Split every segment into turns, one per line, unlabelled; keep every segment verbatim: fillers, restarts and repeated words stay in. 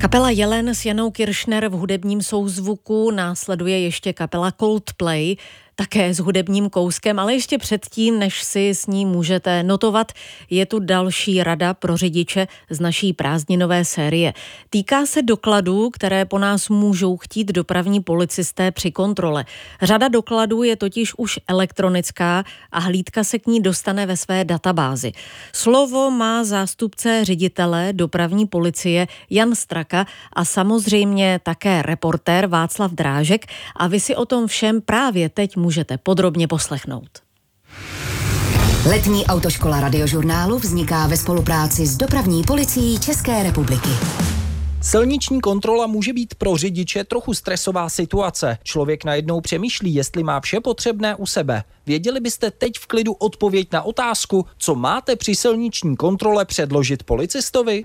Kapela Jelen s Janou Kiršner v hudebním souzvuku, následuje ještě kapela Coldplay, také s hudebním kouskem, ale ještě předtím, než si s ní můžete notovat, je tu další rada pro řidiče z naší prázdninové série. Týká se dokladů, které po nás můžou chtít dopravní policisté při kontrole. Řada dokladů je totiž už elektronická a hlídka se k ní dostane ve své databázi. Slovo má zástupce ředitele dopravní policie Jan Straka a samozřejmě také reportér Václav Drážek a vy si o tom všem právě teď můžete podrobně poslechnout.
Letní autoškola Radiožurnálu vzniká ve spolupráci s dopravní policií České republiky.
Silniční kontrola může být pro řidiče trochu stresová situace. Člověk najednou přemýšlí, jestli má vše potřebné u sebe. Věděli byste teď v klidu odpověď na otázku, co máte při silniční kontrole předložit policistovi?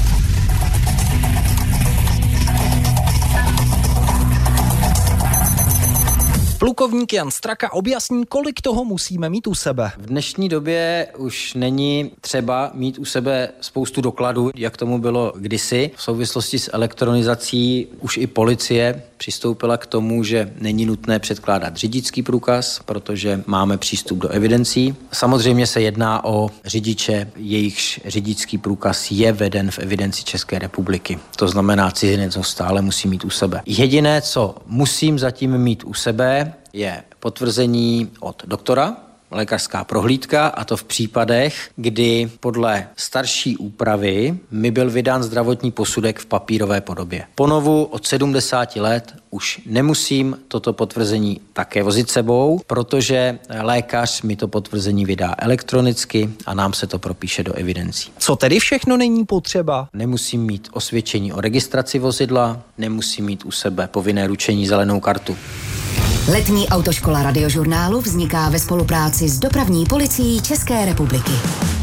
Plukovník Jan Straka objasní, kolik toho musíme mít u sebe.
V dnešní době už není třeba mít u sebe spoustu dokladů, jak tomu bylo kdysi. V souvislosti s elektronizací už i policie přistoupila k tomu, že není nutné předkládat řidičský průkaz, protože máme přístup do evidencí. Samozřejmě se jedná o řidiče, jejichž řidičský průkaz je veden v evidenci České republiky. To znamená, cizinec ho stále musí mít u sebe. Jediné, co musím zatím mít u sebe, je potvrzení od doktora, lékařská prohlídka, a to v případech, kdy podle starší úpravy mi byl vydán zdravotní posudek v papírové podobě. Ponovu od sedmdesáti let už nemusím toto potvrzení také vozit sebou, protože lékař mi to potvrzení vydá elektronicky a nám se to propíše do evidencí.
Co tedy všechno není potřeba?
Nemusím mít osvědčení o registraci vozidla, nemusím mít u sebe povinné ručení zelenou kartu.
Letní autoškola Radiožurnálu vzniká ve spolupráci s dopravní policií České republiky.